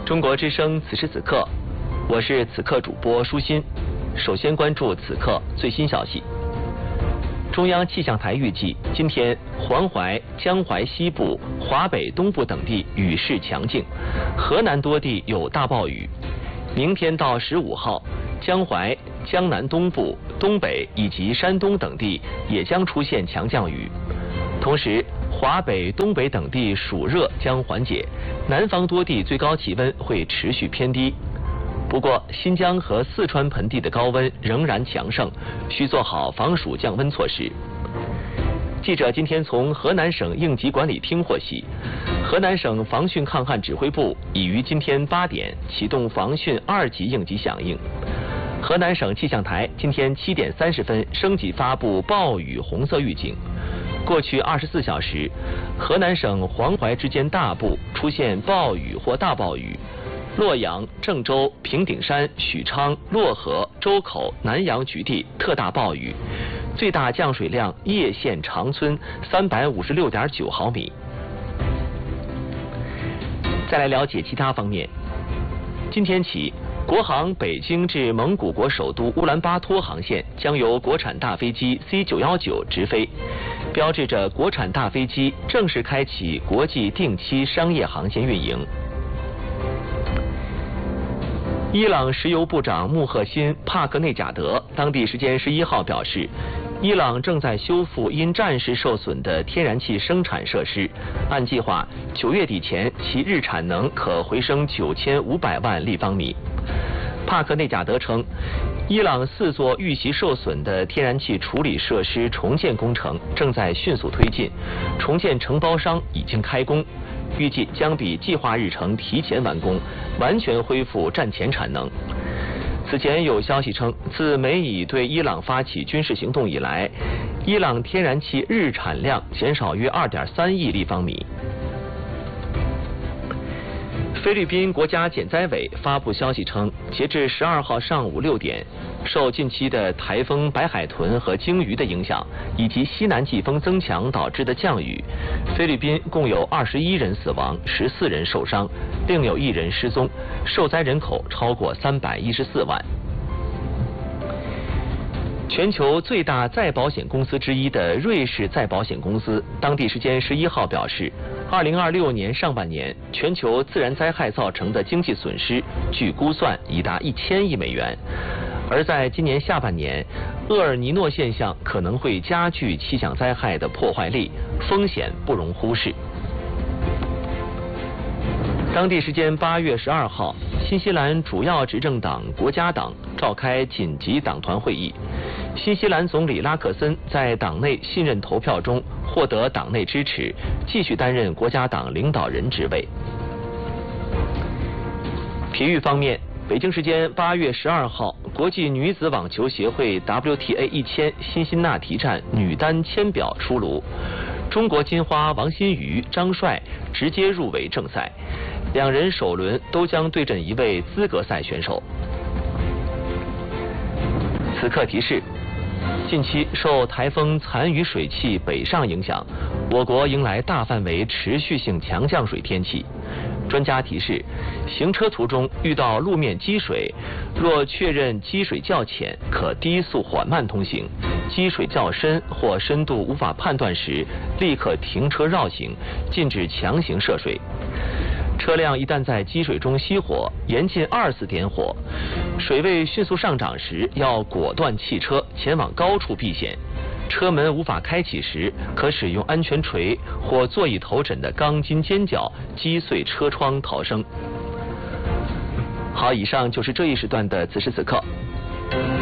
中国之声此时此刻，我是此刻主播舒心。首先关注此刻最新消息。中央气象台预计，今天黄淮、江淮西部、华北东部等地雨势强劲，河南多地有大暴雨。明天到15号，江淮、江南东部、东北以及山东等地也将出现强降雨。同时，华北、东北等地暑热将缓解，南方多地最高气温会持续偏低。不过，新疆和四川盆地的高温仍然强盛，需做好防暑降温措施。记者今天从河南省应急管理厅获悉，河南省防汛抗旱指挥部已于今天8点启动防汛2级应急响应。河南省气象台今天7点30分升级发布暴雨红色预警。过去24小时，河南省黄淮之间大部出现暴雨或大暴雨。洛阳、郑州、平顶山、许昌、漯河、周口、南阳局地特大暴雨，最大降水量叶县长村356.9毫米。再来了解其他方面。今天起，国航北京至蒙古国首都乌兰巴托航线将由国产大飞机 C919 直飞，标志着国产大飞机正式开启国际定期商业航线运营。伊朗石油部长穆赫辛·帕克内贾德当地时间11号表示，伊朗正在修复因战事受损的天然气生产设施，按计划9月底前其日产能可回升9500万立方米。帕克内贾德称，伊朗4座遇袭受损的天然气处理设施重建工程正在迅速推进，重建承包商已经开工，预计将比计划日程提前完工，完全恢复战前产能。此前有消息称，自美以对伊朗发起军事行动以来，伊朗天然气日产量减少约2.3亿立方米。菲律宾国家减灾委发布消息称，截至12号上午6点，受近期的台风白海豚和鲸鱼的影响，以及西南季风增强导致的降雨，菲律宾共有21人死亡，14人受伤，另有1人失踪，受灾人口超过314万。全球最大再保险公司之一的瑞士再保险公司，当地时间11号表示，2026年上半年全球自然灾害造成的经济损失，据估算已达1000亿美元。而在今年下半年，厄尔尼诺现象可能会加剧气象灾害的破坏力，风险不容忽视。当地时间8月12号，新西兰主要执政党国家党召开紧急党团会议。新西兰总理拉克森在党内信任投票中获得党内支持，继续担任国家党领导人职位。体育方面，北京时间8月12号，国际女子网球协会 WTA 1000辛辛那提站女单签表出炉，中国金花王欣瑜、张帅直接入围正赛，两人首轮都将对阵一位资格赛选手。此刻提示：近期受台风残余水汽北上影响，我国迎来大范围持续性强降水天气。专家提示，行车途中遇到路面积水，若确认积水较浅，可低速缓慢通行；积水较深或深度无法判断时，立刻停车绕行，禁止强行涉水。车辆一旦在积水中熄火，严禁2次点火。水位迅速上涨时，要果断弃车，前往高处避险。车门无法开启时，可使用安全锤或座椅头枕的钢筋尖角击碎车窗逃生。好，以上就是这一时段的此时此刻。